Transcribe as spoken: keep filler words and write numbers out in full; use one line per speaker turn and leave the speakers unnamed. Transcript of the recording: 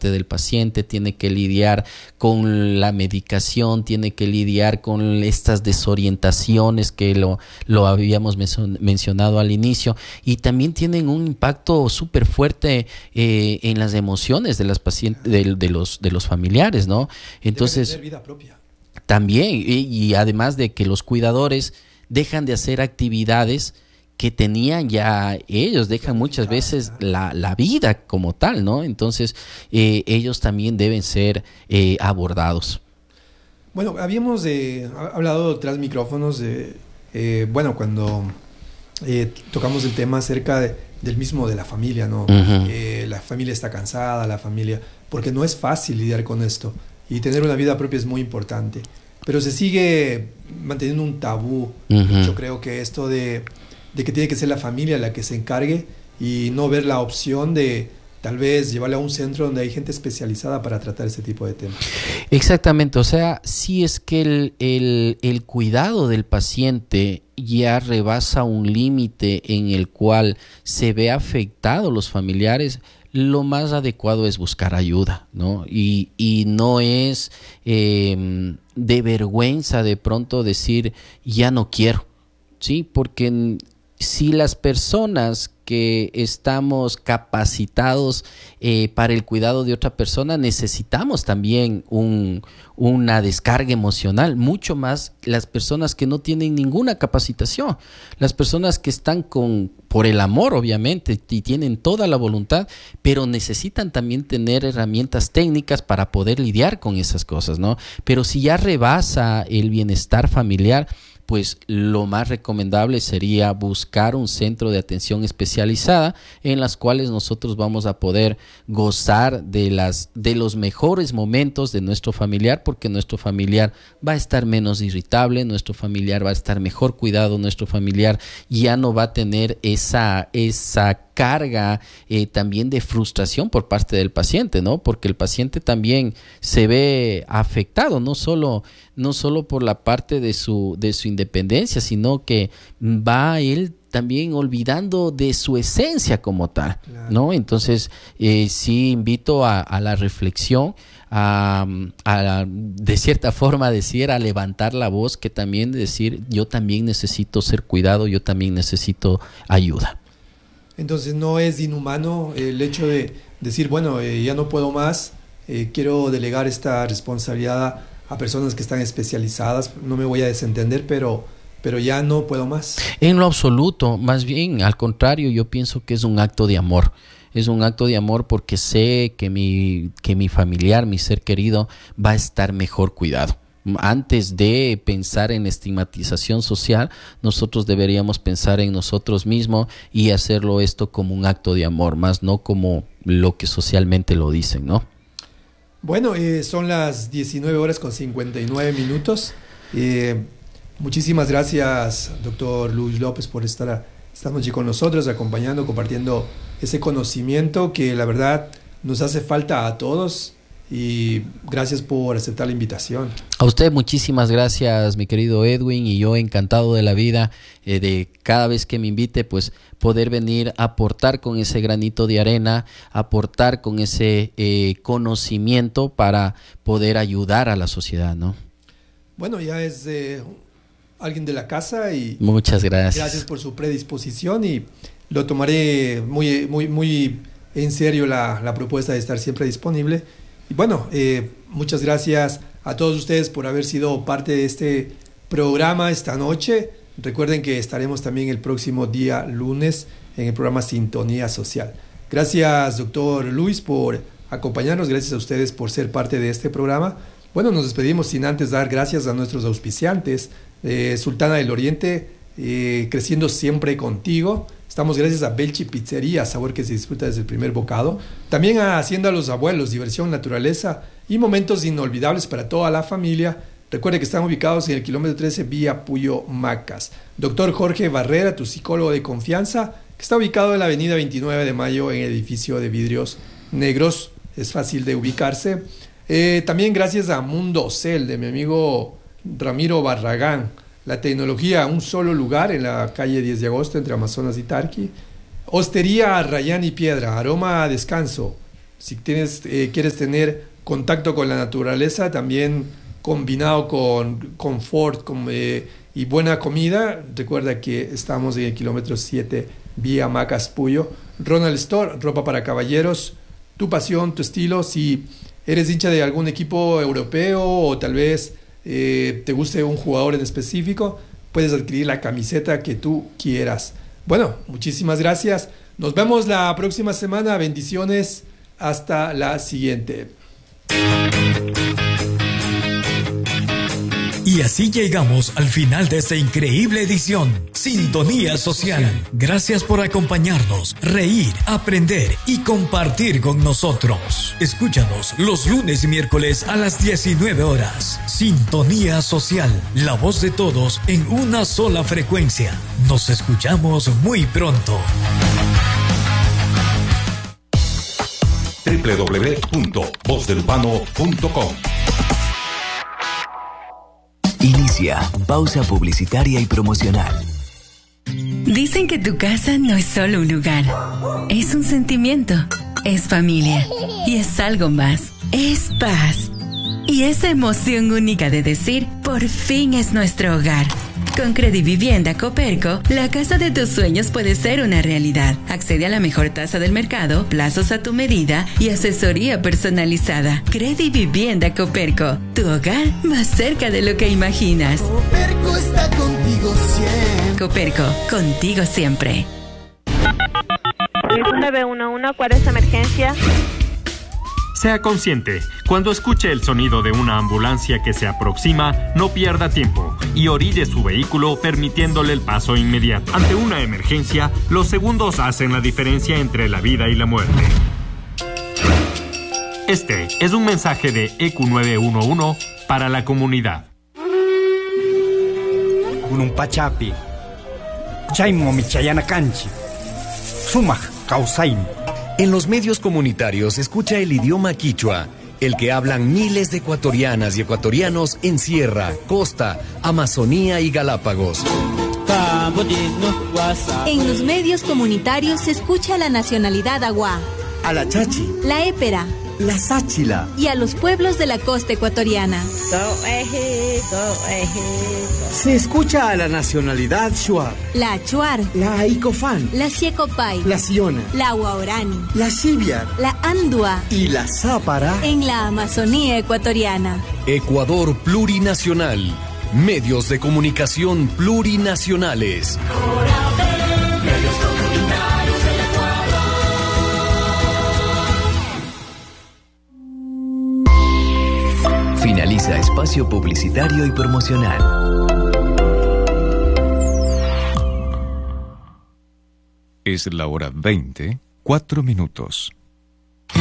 parte del paciente, tiene que lidiar con la medicación, tiene que lidiar con estas desorientaciones que lo, lo habíamos mencionado al inicio, y también tienen un impacto súper fuerte eh, en las emociones de las pacientes, de, de los de los familiares, ¿no? Entonces,
debe tener vida propia.
También, y, y además de que los cuidadores dejan de hacer actividades que tenían ya ellos, dejan muchas veces la, la vida como tal, ¿no? Entonces, eh, ellos también deben ser eh, abordados.
Bueno, habíamos eh, hablado tras micrófonos, de, eh, bueno, cuando eh, tocamos el tema acerca de, del mismo de la familia, ¿no? Uh-huh. Eh, la familia está cansada, la familia, porque no es fácil lidiar con esto, y tener una vida propia es muy importante, pero se sigue manteniendo un tabú. Uh-huh. Yo creo que esto de, de que tiene que ser la familia la que se encargue, y no ver la opción de tal vez llevarle a un centro donde hay gente especializada para tratar ese tipo de temas.
Exactamente, o sea, si es que el, el, el cuidado del paciente ya rebasa un límite en el cual se ve afectado los familiares, lo más adecuado es buscar ayuda, ¿no? Y, y no es eh, de vergüenza de pronto decir, ya no quiero, ¿sí? Porque si las personas que estamos capacitados eh, para el cuidado de otra persona, necesitamos también un, una descarga emocional, mucho más las personas que no tienen ninguna capacitación, las personas que están con, por el amor obviamente, y tienen toda la voluntad, pero necesitan también tener herramientas técnicas para poder lidiar con esas cosas, ¿no? Pero si ya rebasa el bienestar familiar, pues lo más recomendable sería buscar un centro de atención especializada en las cuales nosotros vamos a poder gozar de las de los mejores momentos de nuestro familiar, porque nuestro familiar va a estar menos irritable, nuestro familiar va a estar mejor cuidado, nuestro familiar ya no va a tener esa esa carga eh, también de frustración por parte del paciente, ¿no? Porque el paciente también se ve afectado, no solo, no solo por la parte de su, de su independencia, sino que va él también olvidando de su esencia como tal, claro, ¿no? Entonces, eh, sí invito a, a la reflexión, a, a de cierta forma decir, a levantar la voz, que también decir, yo también necesito ser cuidado, yo también necesito ayuda.
Entonces no es inhumano el hecho de decir, bueno, eh, ya no puedo más, eh, quiero delegar esta responsabilidad a personas que están especializadas, no me voy a desentender, pero, pero ya no puedo más.
En lo absoluto, más bien, al contrario, yo pienso que es un acto de amor. Es un acto de amor porque sé que mi, que mi familiar, mi ser querido, va a estar mejor cuidado. Antes de pensar en estigmatización social, nosotros deberíamos pensar en nosotros mismos y hacerlo esto como un acto de amor, más no como lo que socialmente lo dicen, ¿no?
Bueno, eh, son las diecinueve horas con cincuenta y nueve minutos. Eh, muchísimas gracias, doctor Luis López, por estar esta noche con nosotros, acompañando, compartiendo ese conocimiento que la verdad nos hace falta a todos. Y gracias por aceptar la invitación.
A usted muchísimas gracias, mi querido Edwin, y yo encantado de la vida eh, de cada vez que me invite, pues poder venir a aportar con ese granito de arena, aportar con ese eh, conocimiento para poder ayudar a la sociedad, ¿no?
Bueno, ya es eh, alguien de la casa y
muchas gracias.
Gracias por su predisposición y lo tomaré muy, muy, muy en serio la, la propuesta de estar siempre disponible. Y bueno, eh, muchas gracias a todos ustedes por haber sido parte de este programa esta noche. Recuerden que estaremos también el próximo día lunes en el programa Sintonía Social. Gracias, doctor Luis, por acompañarnos. Gracias a ustedes por ser parte de este programa. Bueno, nos despedimos sin antes dar gracias a nuestros auspiciantes. Eh, Sultana del Oriente, eh, creciendo siempre contigo. Estamos gracias a Belchi Pizzería, sabor que se disfruta desde el primer bocado. También a Hacienda Los Abuelos, diversión, naturaleza y momentos inolvidables para toda la familia. Recuerde que están ubicados en el kilómetro trece, vía Puyo Macas. Doctor Jorge Barrera, tu psicólogo de confianza, que está ubicado en la avenida veintinueve de mayo, en el edificio de vidrios negros. Es fácil de ubicarse. Eh, también gracias a Mundo Cel, de mi amigo Ramiro Barragán. La tecnología a un solo lugar, en la calle diez de agosto, entre Amazonas y Tarqui. Hostería Rayán y Piedra, aroma a descanso. si tienes, eh, quieres tener contacto con la naturaleza, también combinado con confort con, eh, y buena comida, recuerda que estamos en el kilómetro siete, vía Macas Puyo. Ronald Store, ropa para caballeros, tu pasión, tu estilo. Si eres hincha de algún equipo europeo o tal vez eh, te guste un jugador en específico, puedes adquirir la camiseta que tú quieras. Bueno, muchísimas gracias. Nos vemos la próxima semana. Bendiciones. Hasta la siguiente.
Y así llegamos al final de esta increíble edición, Sintonía Social. Gracias por acompañarnos, reír, aprender y compartir con nosotros. Escúchanos los lunes y miércoles a las diecinueve horas. Sintonía Social, la voz de todos en una sola frecuencia. Nos escuchamos muy pronto.
doble u doble u doble u punto voz del urbano punto com.
Inicia pausa publicitaria y promocional.
Dicen que tu casa no es solo un lugar, es un sentimiento, es familia y es algo más, es paz. Y esa emoción única de decir, por fin es nuestro hogar. Con Credivivienda Coperco, la casa de tus sueños puede ser una realidad. Accede a la mejor tasa del mercado, plazos a tu medida y asesoría personalizada. Credivivienda Coperco, tu hogar más cerca de lo que imaginas.
Coperco está contigo siempre.
Coperco, contigo siempre.
nueve uno uno, ¿cuál es tu emergencia?
Sea consciente, cuando escuche el sonido de una ambulancia que se aproxima, no pierda tiempo y orille su vehículo permitiéndole el paso inmediato. Ante una emergencia, los segundos hacen la diferencia entre la vida y la muerte. Este es un mensaje de E Q nueve uno uno para la comunidad.
Pachapi, Chaimo Michayana Canchi, Sumaj Causaim.
En los medios comunitarios escucha el idioma quichua, el que hablan miles de ecuatorianas y ecuatorianos en Sierra, Costa, Amazonía y Galápagos.
En los medios comunitarios se escucha la nacionalidad agua,
a la chachi,
la épera,
la sáchila
y a los pueblos de la costa ecuatoriana.
Se escucha a la nacionalidad shuar,
la achuar,
la aicofán,
la siecopay,
la siona,
la huaorani,
la xiviar,
la andua
y la zápara
en la Amazonía ecuatoriana.
Ecuador plurinacional. Medios de comunicación plurinacionales. Medios comunitarios del
Ecuador. Finaliza espacio publicitario y promocional.
Es la hora veinte, cuatro minutos.